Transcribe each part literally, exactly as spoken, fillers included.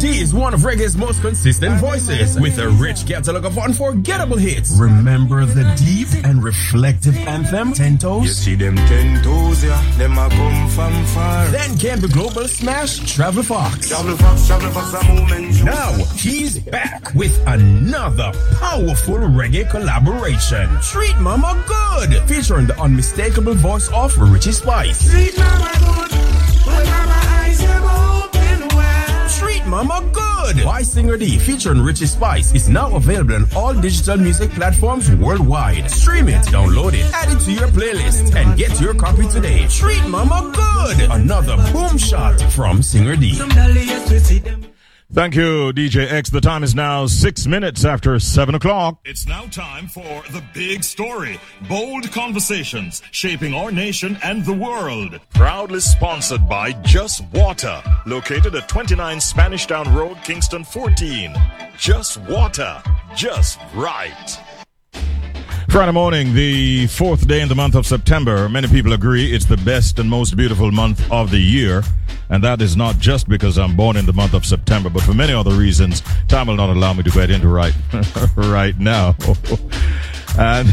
D is one of reggae's most consistent voices, with a rich catalog of unforgettable hits. Remember the deep and reflective anthem, Ten Toes? You see them ten toes, yeah, them a come from far. Then came the global smash, Travel Fox. Travel Fox, Travel Fox, a moment. Now, he's back with another powerful reggae collaboration, Treat Mama Good, featuring the unmistakable voice of Richie Spice. Treat Mama Good, when Mama eyes them open wide. Treat Mama Good by Singer D, featuring Richie Spice, is now available on all digital music platforms worldwide. Stream it, download it, add it to your playlist, and get your copy today. Treat Mama Good, another boom shot from Singer D. Thank you, D J X. The time is now six minutes after seven o'clock. It's now time for The Big Story. Bold conversations shaping our nation and the world. Proudly sponsored by Just Water. Located at twenty-nine Spanish Town Road, Kingston fourteen. Just Water. Just right. Friday morning, the fourth day in the month of September. Many people agree it's the best and most beautiful month of the year. And that is not just because I'm born in the month of September, but for many other reasons. Time will not allow me to get into right, right now. And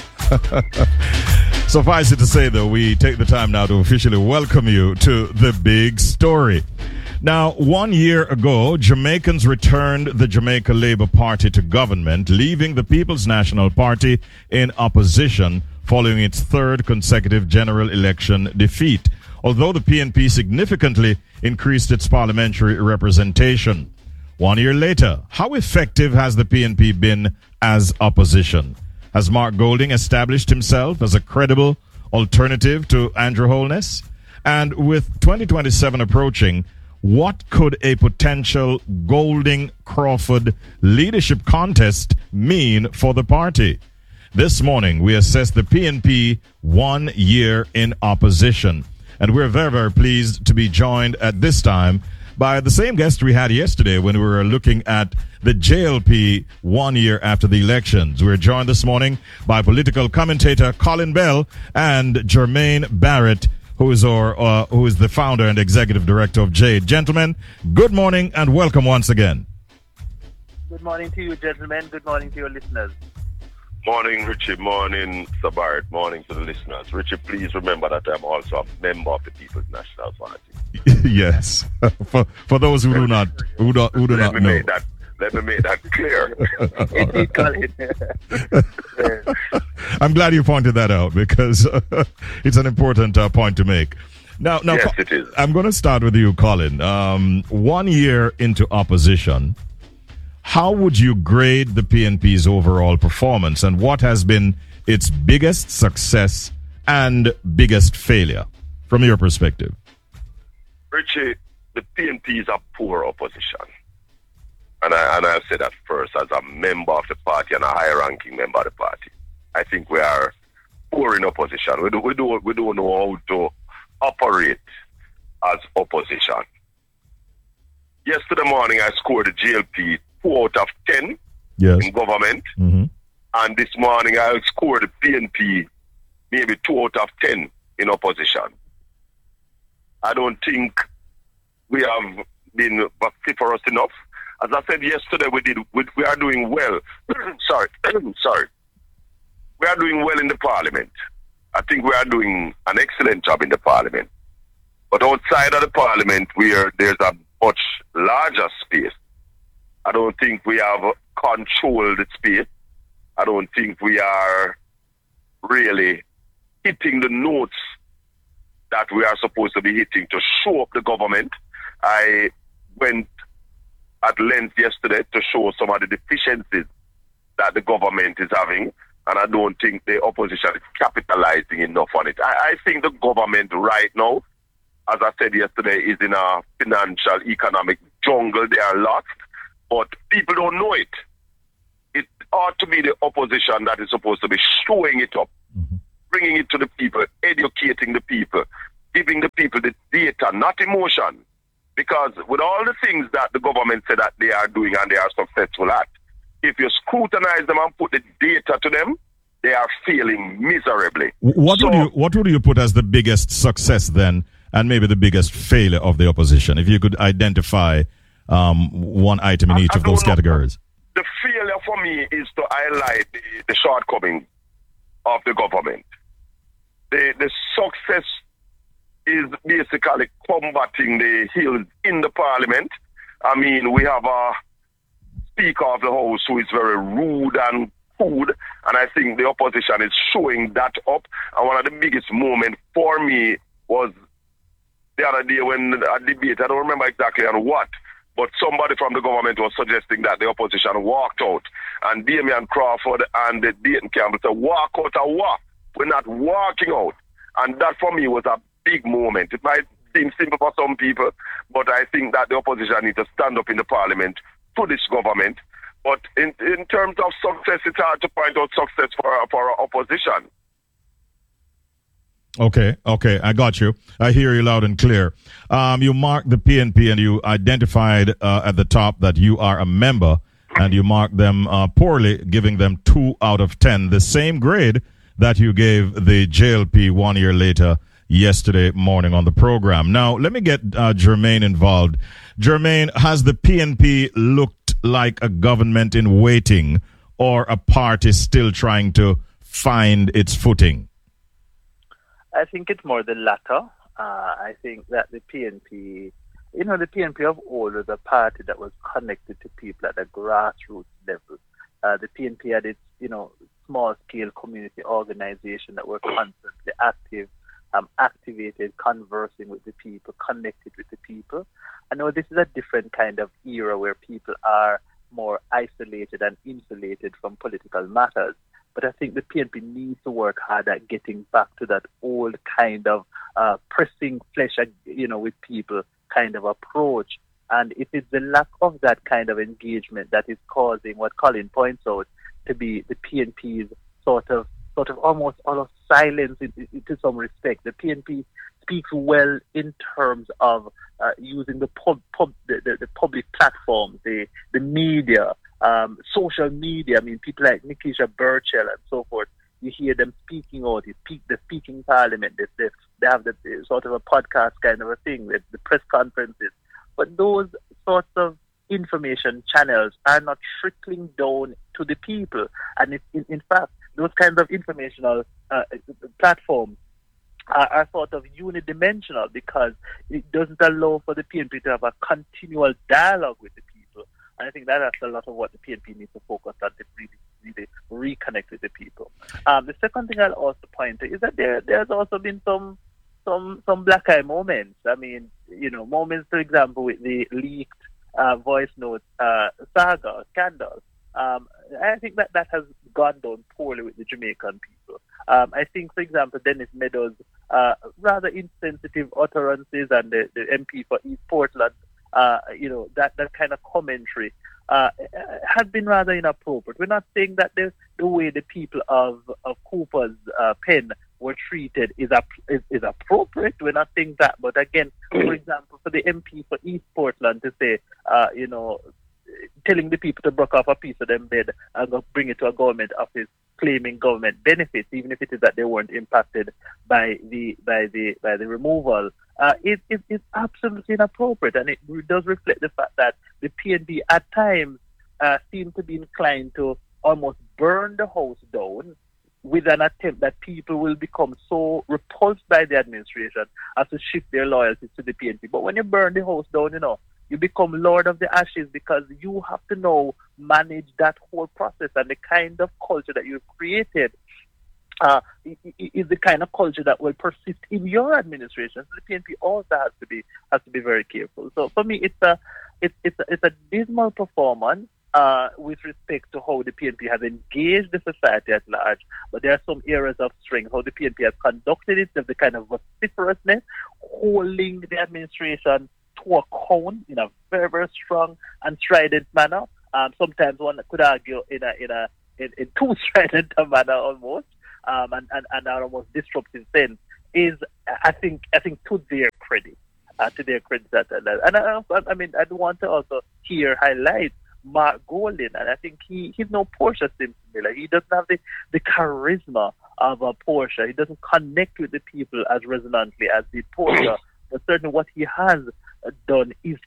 suffice it to say, though, we take the time now to officially welcome you to The Big Story. Now, one year ago, Jamaicans returned the Jamaica Labour Party to government, leaving the People's National Party in opposition following its third consecutive general election defeat, although the P N P significantly increased its parliamentary representation. One year later, how effective has the P N P been as opposition? Has Mark Golding established himself as a credible alternative to Andrew Holness? And with twenty twenty-seven approaching, what could a potential Golding-Crawford leadership contest mean for the party? This morning, we assess the P N P one year in opposition. And we're very, very pleased to be joined at this time by the same guest we had yesterday when we were looking at the J L P one year after the elections. We're joined this morning by political commentator Colin Bell and Jermaine Barrett, who is our, uh, who is the founder and executive director of Jade. Gentlemen, good morning and welcome once again. Good morning to you, gentlemen. Good morning to your listeners. Morning, Richie. Morning, Sabarit. Morning to the listeners. Richie, please remember that I'm also a member of the People's National Party. Yes. for for those who do not who do, who do let not me know. Make that, let me make that clear. I'm glad you pointed that out because uh, it's an important uh, point to make. Now, now, yes, it is. I'm going to start with you, Colin. Um, one year into opposition, how would you grade the P N P's overall performance, and what has been its biggest success and biggest failure from your perspective? Richie, the P N P is a poor opposition. And I, and I'll say that first as a member of the party and a high-ranking member of the party. I think we are poor in opposition. We, do, we, do, we don't know how to operate as opposition. Yesterday morning, I scored the J L P two out of ten yes. in government. Mm-hmm. And this morning, I scored the P N P maybe two out of ten in opposition. I don't think we have been vociferous enough. As I said yesterday, we did. We, we are doing well. sorry, sorry. We are doing well in the parliament. I think we are doing an excellent job in the parliament. But outside of the parliament, where there's a much larger space, I don't think we have controlled the space. I don't think we are really hitting the notes that we are supposed to be hitting to show up the government. I went at length yesterday to show some of the deficiencies that the government is having, and I don't think the opposition is capitalizing enough on it. I, I think the government right now, as I said yesterday, is in a financial, economic jungle. They are lost, but people don't know it. It ought to be the opposition that is supposed to be showing it up, mm-hmm. bringing it to the people, educating the people, giving the people the data, not emotion. Because with all the things that the government said that they are doing and they are successful at, if you scrutinize them and put the data to them, they are failing miserably. What so, would you what would you put as the biggest success then, and maybe the biggest failure of the opposition, if you could identify um, one item in I, each I of those don't know. categories? The failure for me is to highlight the, the shortcomings of the government. The, the success is basically combating the hills in the parliament. I mean, we have a Speaker of the House who is very rude and crude, and I think the opposition is showing that up. And one of the biggest moments for me was the other day when a debate, I don't remember exactly on what, but somebody from the government was suggesting that the opposition walked out. And Damian Crawford and the Dayton Campbell said, walk out or walk. We're not walking out. And that for me was a big moment. It might seem simple for some people, but I think that the opposition needs to stand up in the parliament to this government. But in, in terms of success, it's hard to point out success for, for our opposition. Okay, okay, I got you. I hear you loud and clear. Um, you marked the P N P and you identified uh, at the top that you are a member, and you marked them uh, poorly, giving them two out of ten, the same grade that you gave the J L P one year later yesterday morning on the program. Now, let me get uh, Jermaine involved. Jermaine, has the P N P looked like a government in waiting or a party still trying to find its footing? I think it's more the latter. Uh, I think that the P N P, you know, the P N P of old was a party that was connected to people at the grassroots level. Uh, the P N P had its, you know, small-scale community organization that were constantly active, um, activated, conversing with the people, connected with the people. I know this is a different kind of era where people are more isolated and insulated from political matters. But I think the P N P needs to work hard at getting back to that old kind of uh, pressing flesh, you know, with people kind of approach. And it is the lack of that kind of engagement that is causing what Colin points out to be the P N P's sort of, sort of almost almost silence in, in, to some respect. The P N P speaks well in terms of uh, using the pub, pub the, the, the public platforms, the the media. Um, social media, I mean, people like Nikisha Burchell and so forth, you hear them speaking out, they speak, they speak in parliament, they, they, they have the, the sort of a podcast kind of a thing, the, the press conferences. But those sorts of information channels are not trickling down to the people. And it, in, in fact, those kinds of informational uh, platforms are, are sort of unidimensional because it doesn't allow for the P N P to have a continual dialogue with the people. And I think that that's a lot of what the P N P needs to focus on to really, really reconnect with the people. Um, the second thing I'll also point to is that there there's also been some some some black eye moments. I mean, you know, moments, for example, with the leaked uh, voice note uh, saga, scandal. Um, I think that that has gone down poorly with the Jamaican people. Um, I think, for example, Dennis Meadows' uh, rather insensitive utterances and the, the M P for East Portland, Uh, you know, that, that kind of commentary uh, has been rather inappropriate. We're not saying that the, the way the people of, of Cooper's uh, pen were treated is, is is appropriate. We're not saying that. But again, for example, for the M P for East Portland to say, uh, you know, telling the people to broke off a piece of them bed and go bring it to a government office claiming government benefits, even if it is that they weren't impacted by the by the by the removal, uh, it, it it's absolutely inappropriate, and it does reflect the fact that the P N P at times uh, seem to be inclined to almost burn the house down with an attempt that people will become so repulsed by the administration as to shift their loyalties to the P N P. But when you burn the house down, you know, you become Lord of the Ashes because you have to now manage that whole process, and the kind of culture that you've created uh, is the kind of culture that will persist in your administration. So the P N P also has to be has to be very careful. So for me, it's a it's it's a, it's a dismal performance uh, with respect to how the P N P has engaged the society at large. But there are some areas of strength how the P N P has conducted itself, the kind of vociferousness, holding the administration to account in a very, very strong and strident manner. Um, sometimes one could argue in a in a in, in too strident a manner almost, um, and, and, and an almost disruptive sense is I think I think to their credit, uh, to their credit that, that and I, I mean I want to also here highlight Mark Golding, and I think he he's no Portia Simpson Miller. He doesn't have the, the charisma of a Portia. He doesn't connect with the people as resonantly as did Portia. But certainly what he has done is to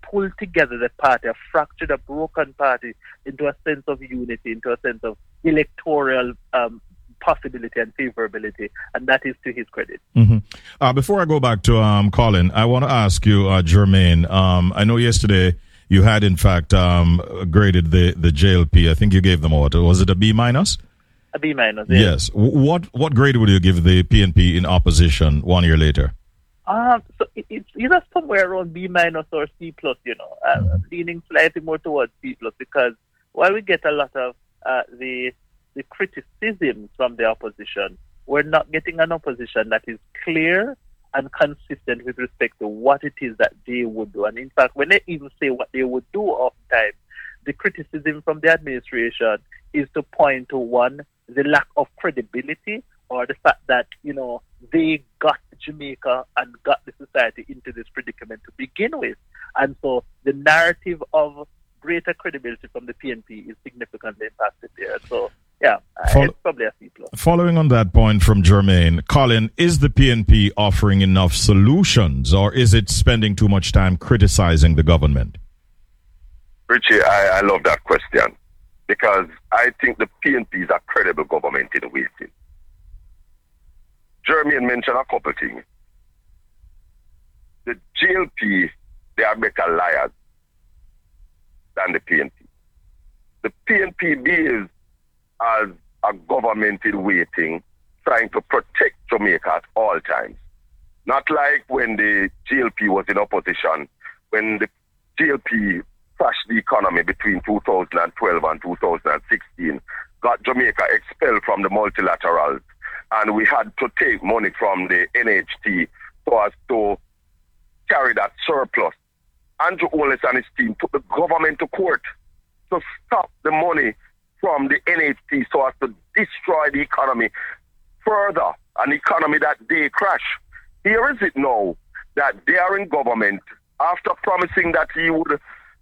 pulled together the party, have fractured a broken party into a sense of unity, into a sense of electoral um, possibility and favorability, and that is to his credit. Mm-hmm. Uh, before I go back to um, Colin, I want to ask you, uh, Jermaine, um, I know yesterday you had, in fact, um, graded the, the J L P. I think you gave them what? Was it a B minus? A B minus, yeah. Yes. W- What what grade would you give the P N P in opposition one year later? Um, so it, it's either somewhere around B minus or C plus, you know, uh, mm-hmm. leaning slightly more towards C plus, because while we get a lot of uh, the the criticism from the opposition, we're not getting an opposition that is clear and consistent with respect to what it is that they would do. And in fact, when they even say what they would do oftentimes, the criticism from the administration is to point to, one, the lack of credibility, or the fact that, you know, they got Jamaica and got the society into this predicament to begin with. And so the narrative of greater credibility from the P N P is significantly impacted there. So, yeah, Follow- it's probably a C plus. Following on that point from Jermaine, Colin, is the P N P offering enough solutions, or is it spending too much time criticizing the government? Richie, I, I love that question, because I think the P N P is a credible government in waiting. Jermaine mentioned a couple things. The J L P, they are better liars than the P N P. The P N P is as a government in waiting, trying to protect Jamaica at all times. Not like when the J L P was in opposition, when the J L P crashed the economy between two thousand twelve and two thousand sixteen, got Jamaica expelled from the multilaterals, and we had to take money from the N H T so as to carry that surplus. Andrew Holness and his team took the government to court to stop the money from the N H T so as to destroy the economy further, an economy that they crash. Here is it now that they are in government after promising that he would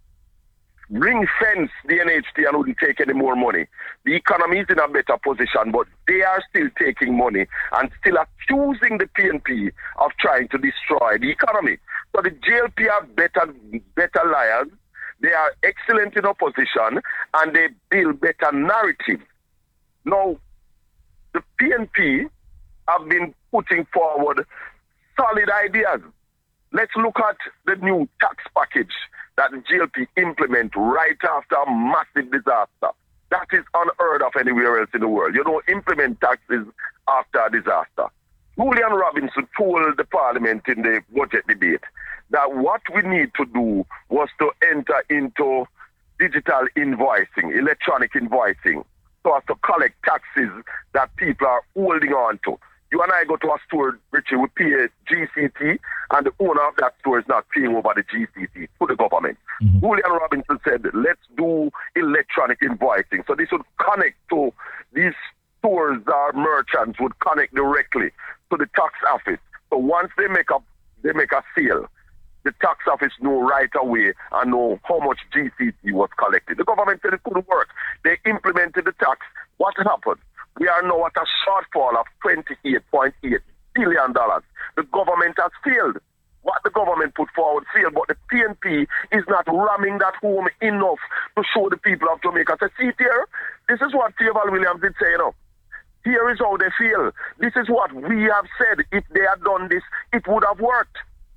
ring fence the N H T and wouldn't take any more money. The economy is in a better position, but they are still taking money and still accusing the P N P of trying to destroy the economy. So the J L P are better, better liars. They are excellent in opposition, and they build better narratives. Now, the P N P have been putting forward solid ideas. Let's look at the new tax package that the J L P implement right after a massive disaster. That is unheard of anywhere else in the world. You don't implement taxes after a disaster. Julian Robinson told the parliament in the budget debate that what we need to do was to enter into digital invoicing, electronic invoicing, so as to collect taxes that people are holding on to. You and I go to a store, Richie, we pay a G C T, and the owner of that store is not paying over the G C T to the government. Mm-hmm. Julian Robinson said, let's do electronic invoicing. So this would connect to these stores or merchants would connect directly to the tax office. So once they make a, they make a sale, the tax office know right away and know how much G C T was collected. The government said it couldn't work. They implemented the tax. What happened? We are now at a shortfall of twenty-eight point eight billion dollars. The government has failed. What the government put forward failed, but the P N P is not ramming that home enough to show the people of Jamaica. So see here, this is what Theobald Williams did say, you know. Here is how they feel. This is what we have said. If they had done this, it would have worked.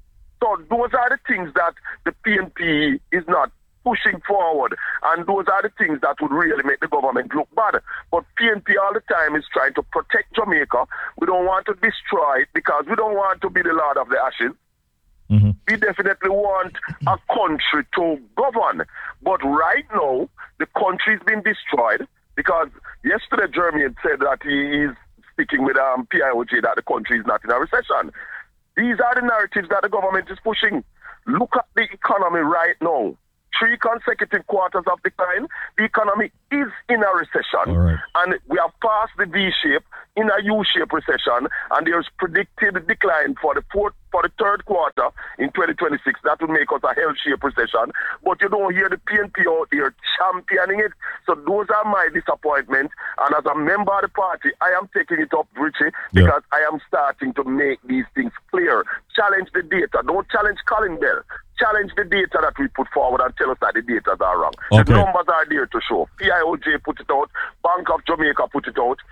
So those are the things that the P N P is not pushing forward, and those are the things that would really make the government look bad. But P N P all the time is trying to protect Jamaica. We don't want to destroy it because we don't want to be the Lord of the Ashes. Mm-hmm. We definitely want a country to govern. But right now, the country's been destroyed because yesterday Jeremy had said that he is sticking with um, P I O J that the country is not in a recession. These are the narratives that the government is pushing. Look at the economy right now. Three consecutive quarters of decline. The economy is in a recession. Right. And we have passed the V-shape in a U-shape recession, and there's predicted decline for the fourth, for the third quarter in twenty twenty-six. That would make us a L-shaped recession. But you don't hear the P N P out there championing it. So those are my disappointments. And as a member of the party, I am taking it up, Richie, because yeah. I am starting to make these things clear. Challenge the data. Don't challenge Colin Bell. challenge the data that we put forward and tell us that the data are wrong. Okay. The numbers are there to show. P I O J put it out. Bank of Jamaica put it out.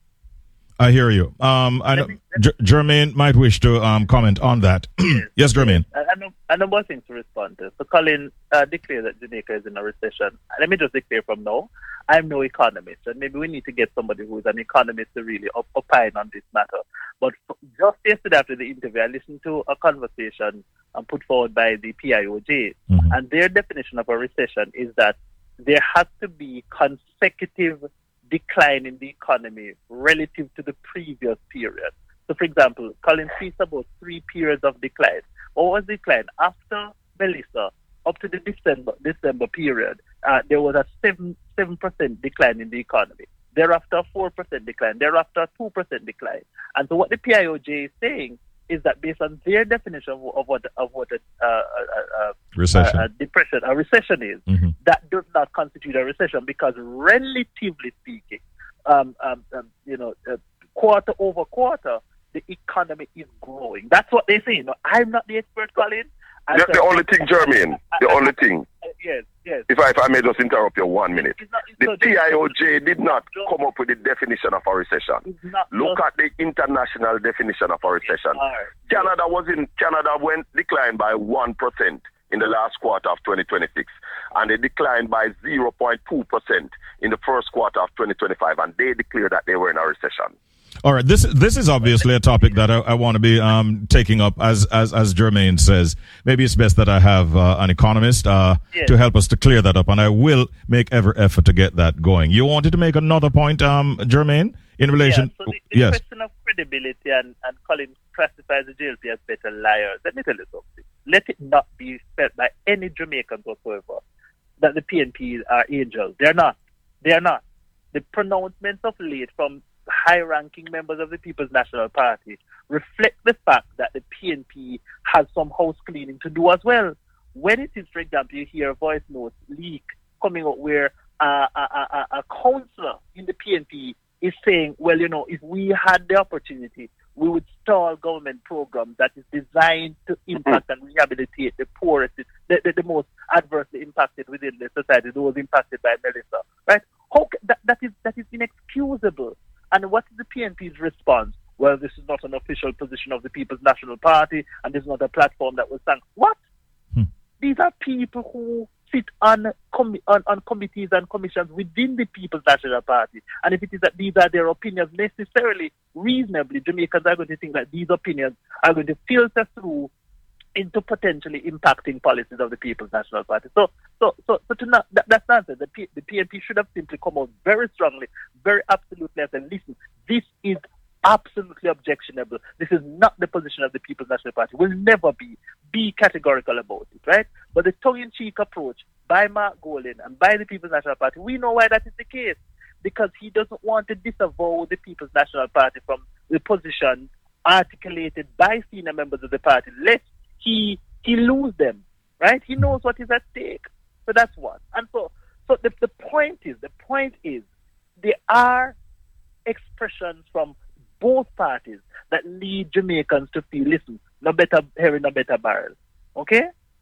I hear you. Um, I know J- Jermaine might wish to um, comment on that. Yes, Jermaine. I, I, know, I know more things to respond to. So Colin uh, declared that Jamaica is in a recession. Let me just declare from now, I'm no economist, and maybe we need to get somebody who is an economist to really op- opine on this matter. But f- just yesterday after the interview, I listened to a conversation um, put forward by the P I O J, Mm-hmm. and their definition of a recession is that there has to be consecutive decline in the economy relative to the previous period. So, for example, Colin speaks about three periods of decline. What was decline? After Melissa, up to the December December period, uh, there was a seven seven percent decline in the economy. Thereafter, a four percent decline. Thereafter, a two percent decline. And so, what the P I O J is saying is that based on their definition of, of what of what a, uh, uh, uh, Recession. uh, a depression, a recession is, Mm-hmm. that does not constitute a recession because, relatively speaking, um, um, um, you know, uh, quarter over quarter, the economy is growing. That's what they say. No, I'm not the expert, Colin. I The, said- the only thing, Jermaine, the only thing, Uh, yes, yes. if I, if I may just interrupt you one minute. It's not, it's The not P I O just- J did not come up with the definition of a recession. It's not Look just- at the international definition of a recession. Alright. Canada was in Canada went declined by one percent in the last quarter of twenty twenty-six, and they declined by zero point two percent in the first quarter of twenty twenty-five, and they declared that they were in a recession. All right, this this is obviously a topic that I, I want to be um, taking up, as as as Jermaine says. Maybe it's best that I have uh, an economist uh, Yes. to help us to clear that up, and I will make every effort to get that going. You wanted to make another point, um, Jermaine, in relation? Yeah, so the, the yes. question of credibility and, and Colin classifies the J L P as better liars. Let me tell you something. Let it not be felt by any Jamaicans whatsoever that the P N P are angels. They're not. They are not. The pronouncements of late from high-ranking members of the People's National Party reflect the fact that the P N P has some house cleaning to do as well. When it is, for example, you hear a voice note leak coming out where uh, a, a, a, a councillor in the P N P is saying, well, you know, if we had the opportunity, we would stall government programs that is designed to impact and rehabilitate the poorest, the, the, the most adversely impacted within the society, those impacted by Melissa, right? How, ca- that, that is that is inexcusable. And what is the P N P's response? Well, this is not an official position of the People's National Party, and this is not a platform that was sang. What? Hmm. These are people who sit on, com- on on committees and commissions within the People's National Party. And if it is that these are their opinions, necessarily, reasonably, Jamaicans are going to think that these opinions are going to filter through into potentially impacting policies of the People's National Party. So, so, so, so to not, that, that's nonsense. The, P, the P N P should have simply come out very strongly, very absolutely, and said, listen, this is absolutely objectionable. This is not the position of the People's National Party. Will never be. Be categorical about it, right? But the tongue-in-cheek approach by Mark Golding and by the People's National Party, we know why that is the case. Because he doesn't want to disavow the People's National Party from the position articulated by senior members of the party, lest he he lose them, right? He knows what is at stake. So that's one. And so so the, the point is, the point is, there are expressions from both parties that lead Jamaicans to feel, listen, no better herring, no better barrel. Okay?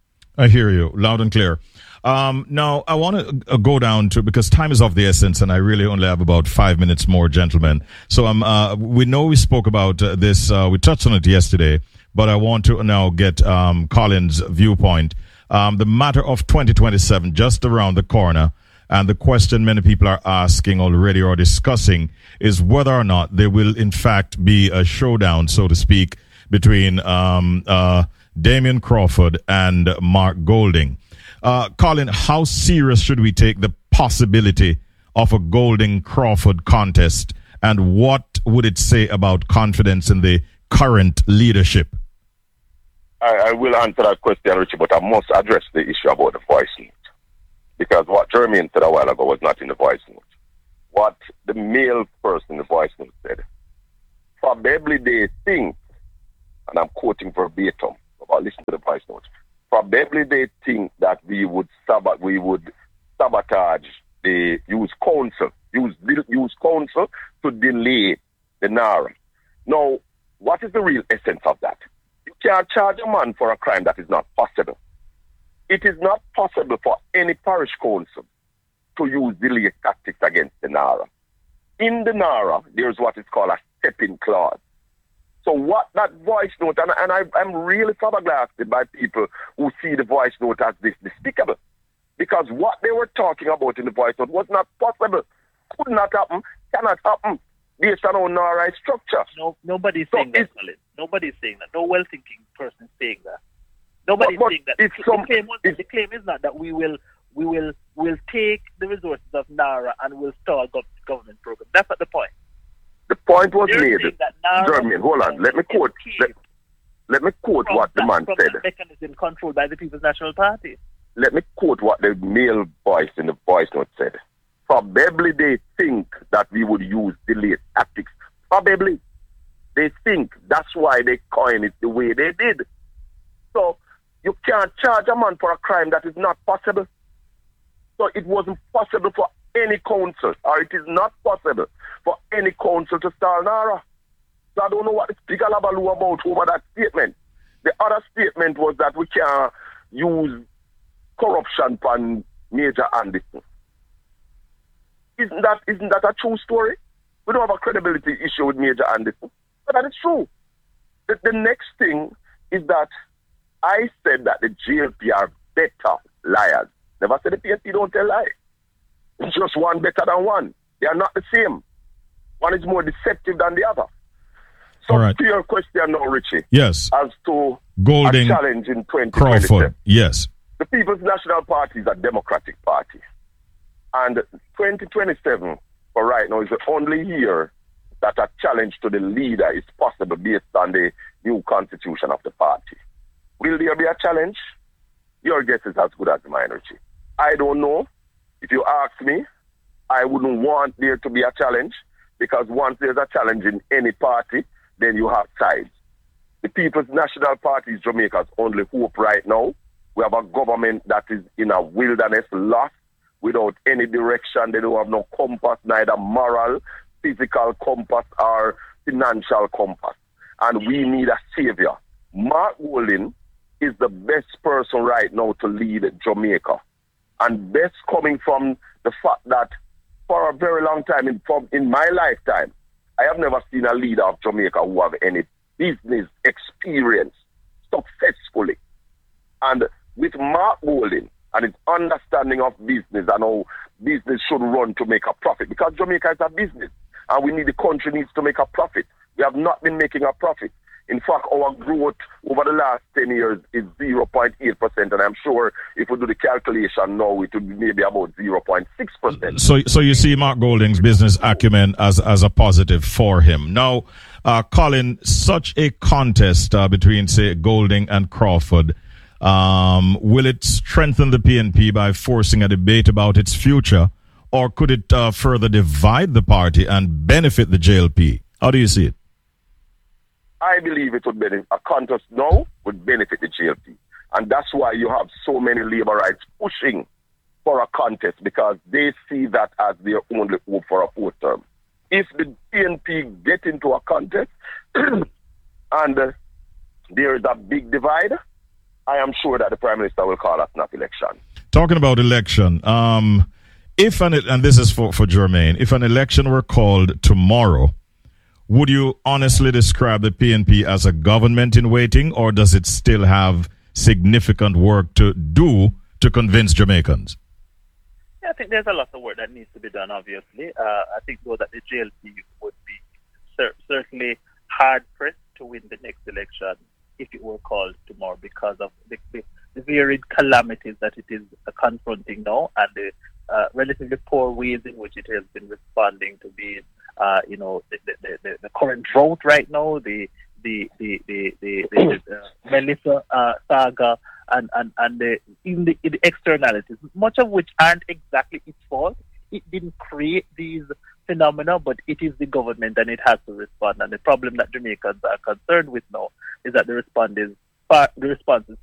I hear you loud and clear. Um, now, I want to uh, go down to, because time is of the essence, and I really only have about five minutes more, gentlemen. So um, uh, we know we spoke about uh, this, uh, we touched on it yesterday, but I want to now get um, Colin's viewpoint. Um, the matter of twenty twenty-seven, just around the corner, and the question many people are asking already or discussing is whether or not there will, in fact, be a showdown, so to speak, between um, uh, Damian Crawford and Mark Golding. Uh, Colin, how serious should we take the possibility of a Golding-Crawford contest, and what would it say about confidence in the current leadership? I, I will answer that question, Richie, but I must address the issue about the voice note. Because what Jermaine said a while ago was not in the voice note. What the male person in the voice note said, probably they think, and I'm quoting verbatim, but listen to the voice note, probably they think that we would sabot, we would sabotage the use counsel, use use counsel to delay the N A R A. Now, what is the real essence of that? You can't charge a man for a crime that is not possible. It is not possible for any parish council to use delay tactics against the NARA. In the NARA, there's what is called a stepping clause. So what that voice note, and, and I, I'm really flabbergasted by people who see the voice note as this despicable. Because what they were talking about in the voice note was not possible, could not happen, cannot happen, based on our NARA structure. No, nobody's So saying that, it's- Colin. Nobody's saying that. No well-thinking person is saying that. Nobody's But- but saying that. it's The, some- claim was, it's- the claim is not that we will we will will take the resources of NARA and will stall gov- government program. That's not the point. The point was They're made. saying that NARA Jermaine, hold on. Let me quote. Let, let me quote from what the that- man from said. that mechanism controlled by the People's National Party. Let me quote what the male voice in the voice note said. Probably they think that we would use delayed tactics. Probably. They think that's why they coined it the way they did. So you can't charge a man for a crime that is not possible. So it wasn't possible for any council, or it is not possible for any council to stall NARA. So I don't know what the speaker Labaloo about over that statement. The other statement was that we can use corruption from Major Anderson. Isn't that isn't that a true story? We don't have a credibility issue with Major Anderson, but that is true. The, the next thing is that I said that the J L P are better liars. Never said the P N P don't tell lies. It's just one better than one. They are not the same. One is more deceptive than the other. So All right. to your question now, Richie, Yes. as to Golding, a challenge in twenty twenty-seven. Crawford. Yes. The People's National Party is a democratic party. And twenty twenty-seven, for right now, is the only year that a challenge to the leader is possible based on the new constitution of the party. Will there be a challenge? Your guess is as good as mine, Richie. I don't know. If you ask me, I wouldn't want there to be a challenge, because once there's a challenge in any party, then you have sides. The People's National Party is Jamaica's only hope right now. We have a government that is in a wilderness lost without any direction. They don't have no compass, neither moral, physical compass, or financial compass. And we need a savior. Mark Golding is the best person right now to lead Jamaica. And best coming from the fact that for a very long time, in, from, in my lifetime, I have never seen a leader of Jamaica who have any business experience successfully. And with Mark Golding and his understanding of business and how business should run to make a profit, because Jamaica is a business and we need the country needs to make a profit. We have not been making a profit. In fact, our growth over the last ten years is zero point eight percent, and I'm sure if we do the calculation now, it would be maybe about zero point six percent. So, so you see Mark Golding's business acumen as as a positive for him. Now, uh, Colin, such a contest uh, between, say, Golding and Crawford, um, will it strengthen the P N P by forcing a debate about its future, or could it uh, further divide the party and benefit the J L P? How do you see it? I believe it would benefit, a contest now would benefit the J L P. And that's why you have so many labor rights pushing for a contest, because they see that as their only hope for a fourth term. If the P N P get into a contest and uh, there is a big divide, I am sure that the Prime Minister will call a snap election. Talking about election, um, if an, and this is for, for Jermaine, if an election were called tomorrow, would you honestly describe the P N P as a government in waiting, or does it still have significant work to do to convince Jamaicans? Yeah, I think there's a lot of work that needs to be done, obviously. Uh, I think, though, that the J L P would be cer- certainly hard-pressed to win the next election if it were called tomorrow, because of the, the, the varied calamities that it is uh, confronting now, and the uh, relatively poor ways in which it has been responding to the, uh, you know, the, the, the, the current drought right now, the the the the the, the, the uh, Melissa uh, saga, and and and the in the, in the externalities, much of which aren't exactly its fault. It didn't create these phenomena, but it is the government, and it has to respond. And the problem that Jamaicans are concerned with now is that the response is far, the response is